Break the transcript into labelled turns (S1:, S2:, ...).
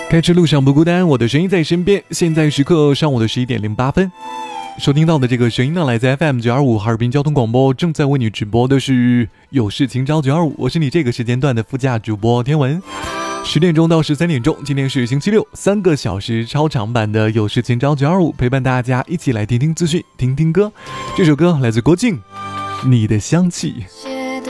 S1: 开车路上不孤单，我的声音在身边。现在时刻上午的11:08，收听到的这个声音呢，来自 FM925 哈尔滨交通广播，正在为你直播的是有事情找925，我是你这个时间段的副驾主播天文。10点钟到13点钟，今天是星期六，3个小时超长版的有事情找925，陪伴大家一起来听听资讯，听听歌。这首歌来自郭靖，你的香气。